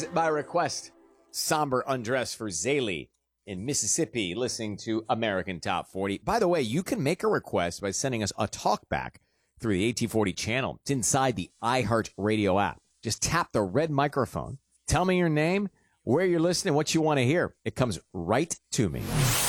is by request. Somber Undress for Zaylee in Mississippi, listening to American Top 40. By the way, you can make a request by sending us a talkback through the AT40 channel. It's inside the iHeart Radio app. Just tap the red microphone. Tell me your name, where you're listening, what you want to hear. It comes right to me.